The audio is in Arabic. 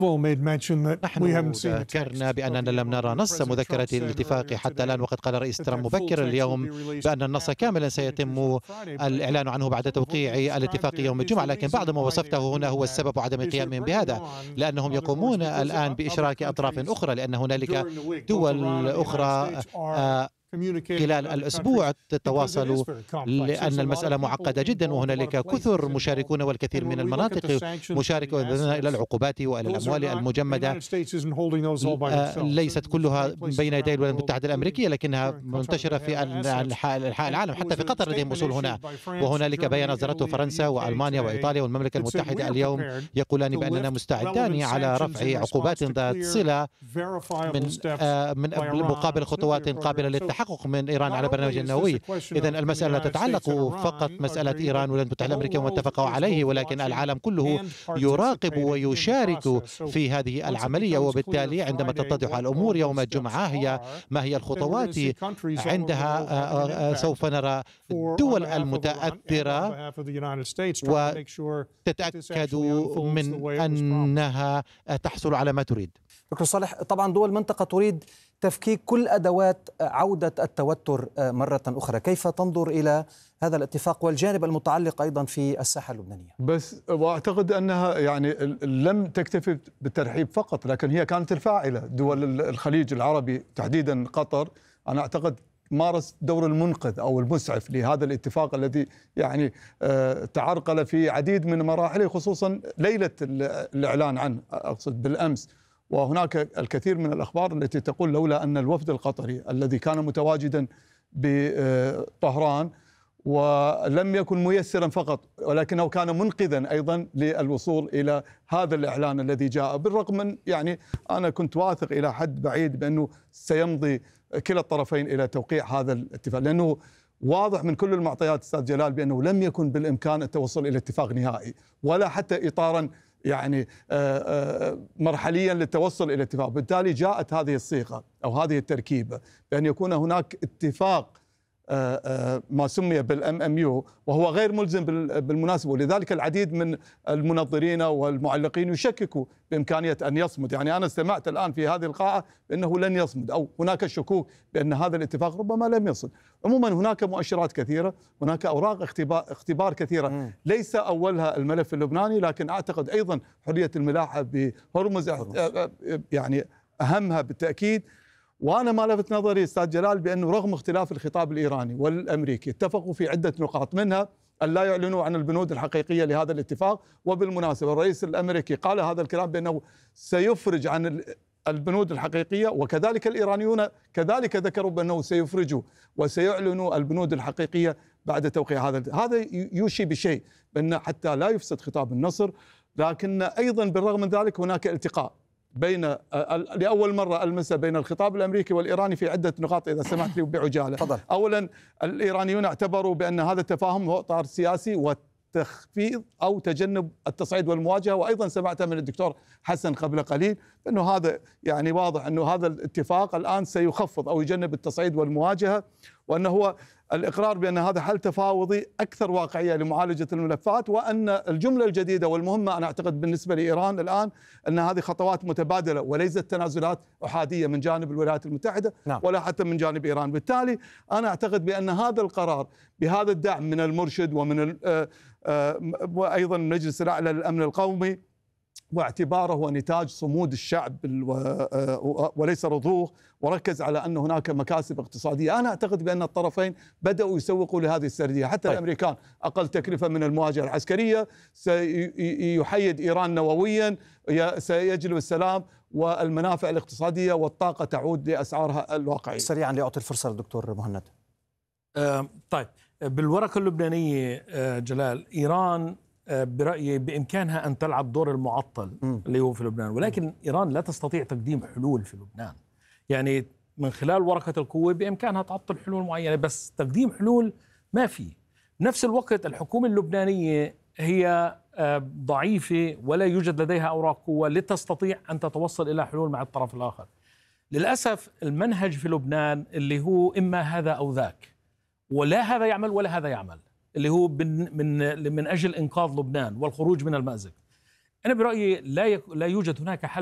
نحن ذكرنا بأننا لم نرى نص مذكرة الاتفاق حتى الآن، وقد قال رئيس ترامب مبكرا اليوم بأن النص كاملا سيتم الإعلان عنه بعد توقيع الاتفاق يوم الجمعة، لكن بعض ما وصفته هنا هو السبب عدم قيامهم بهذا، لأنهم يقومون الآن بإشراك أطراف أخرى، لأن هنالك دول أخرى خلال الأسبوع تتواصلوا، لأن المسألة معقدة جدا وهنالك كثر مشاركون والكثير من المناطق مشاركة إلى العقوبات وإلى الأموال المجمدة. ليست كلها بين يدي الولايات المتحدة الأمريكية، لكنها منتشرة في أنحاء العالم، حتى في قطر لديهم أصول هنا. وهنالك بيان أصدرته فرنسا وألمانيا وإيطاليا والمملكة المتحدة اليوم يقولان بأننا مستعدان على رفع عقوبات ذات صلة من مقابل خطوات قابلة للتحقق من إيران على برنامج النووي. إذن المسألة لا تتعلق فقط مسألة إيران والولايات المتحدة الأمريكية وما اتفقوا عليه، ولكن العالم كله يراقب ويشارك في هذه العملية. وبالتالي عندما تتضح الأمور يوم الجمعة ما هي الخطوات عندها سوف نرى الدول المتأثرة وتتأكد من أنها تحصل على ما تريد. دكتور صالح، طبعا دول المنطقة تريد تفكيك كل أدوات عودة التوتر مرة أخرى، كيف تنظر إلى هذا الاتفاق والجانب المتعلق أيضا في الساحة اللبنانية؟ بس وأعتقد أنها يعني لم تكتفي بالترحيب فقط، لكن هي كانت الفاعلة. دول الخليج العربي تحديدا قطر أنا أعتقد مارس دور المنقذ أو المسعف لهذا الاتفاق الذي يعني تعرقل في عديد من مراحله، خصوصا ليلة الإعلان عنه أقصد بالأمس. وهناك الكثير من الأخبار التي تقول لولا أن الوفد القطري الذي كان متواجدا بطهران ولم يكن ميسرا فقط ولكنه كان منقذا أيضا للوصول إلى هذا الإعلان الذي جاء، بالرغم من يعني أنا كنت واثق إلى حد بعيد بأنه سيمضي كلا الطرفين إلى توقيع هذا الاتفاق، لأنه واضح من كل المعطيات أستاذ جلال بأنه لم يكن بالإمكان التوصل إلى اتفاق نهائي ولا حتى إطارا يعني مرحليا للتوصل إلى اتفاق. بالتالي جاءت هذه الصيغة أو هذه التركيبة بأن يكون هناك اتفاق ما سمي بالMMU وهو غير ملزم بالمناسبة، ولذلك العديد من المنظرين والمعلقين يشككوا بإمكانية أن يصمد. يعني أنا استمعت الآن في هذه القاعة بأنه لن يصمد أو هناك شكوك بأن هذا الاتفاق ربما لم يصل. عموما هناك مؤشرات كثيرة، هناك أوراق اختبار كثيرة، ليس أولها الملف اللبناني، لكن أعتقد أيضا حرية الملاحة بهرمز يعني أهمها بالتأكيد. وأنا ما لفت نظري أستاذ جلال بأنه رغم اختلاف الخطاب الإيراني والأمريكي اتفقوا في عدة نقاط، منها أن لا يعلنوا عن البنود الحقيقية لهذا الاتفاق. وبالمناسبة الرئيس الأمريكي قال هذا الكلام بأنه سيفرج عن البنود الحقيقية، وكذلك الإيرانيون كذلك ذكروا بأنه سيفرجوا وسيعلنوا البنود الحقيقية بعد توقيع هذا يوشي بشيء بأن حتى لا يفسد خطاب النصر. لكن أيضا بالرغم من ذلك هناك التقاء بين لأول مرة ألمسه بين الخطاب الأمريكي والإيراني في عدة نقاط إذا سمحت لي بعجالة. فضل. أولا الإيرانيون اعتبروا بأن هذا التفاهم هو إطار سياسي وتخفيض أو تجنب التصعيد والمواجهة، وأيضا سمعت من الدكتور حسن قبل قليل أنه هذا يعني واضح أنه هذا الاتفاق الآن سيخفض أو يجنب التصعيد والمواجهة، وأنه هو الإقرار بأن هذا حل تفاوضي أكثر واقعية لمعالجة الملفات، وأن الجملة الجديدة والمهمة أنا أعتقد بالنسبة لإيران الآن أن هذه خطوات متبادلة وليست تنازلات أحادية من جانب الولايات المتحدة ولا حتى من جانب إيران. بالتالي أنا أعتقد بأن هذا القرار بهذا الدعم من المرشد ومن وأيضا المجلس الأعلى للأمن القومي واعتباره هو نتاج صمود الشعب وليس رضوخ، وركز على أن هناك مكاسب اقتصادية. أنا أعتقد بأن الطرفين بدأوا يسوقوا لهذه السردية، حتى الأمريكان أقل تكلفة من المواجهة العسكرية، سيحيد إيران نوويا، سيجلب السلام والمنافع الاقتصادية والطاقة تعود لأسعارها الواقعية. سريعا لأعطي الفرصة للدكتور مهند. طيب بالورقة اللبنانية جلال، إيران برأيي بإمكانها أن تلعب دور المعطل اللي هو في لبنان، ولكن إيران لا تستطيع تقديم حلول في لبنان. يعني من خلال ورقة القوة بإمكانها تعطل حلول معينة، بس تقديم حلول ما في. بنفس الوقت الحكومة اللبنانية هي ضعيفة ولا يوجد لديها أوراق قوة لتستطيع أن تتوصل إلى حلول مع الطرف الآخر. للأسف المنهج في لبنان اللي هو إما هذا أو ذاك، ولا هذا يعمل ولا هذا يعمل، اللي هو من أجل إنقاذ لبنان والخروج من المأزق. أنا برأيي لا يوجد هناك حل